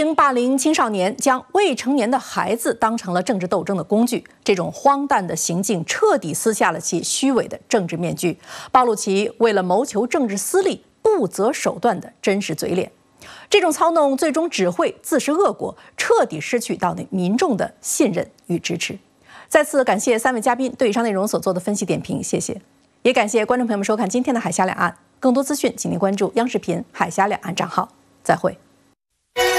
名霸凌青少年，将未成年的孩子当成了政治斗争的工具，这种荒诞的行径彻底撕下了其虚伪的政治面具，暴露其为了谋求政治私利不择手段的真实嘴脸。这种操弄最终只会自食恶果，彻底失去到民众的信任与支持。再次感谢3位嘉宾对以上内容所做的分析点评，谢谢。也感谢观众朋友们收看今天的海峡两岸，更多资讯请您关注央视频海峡两岸账号。再会。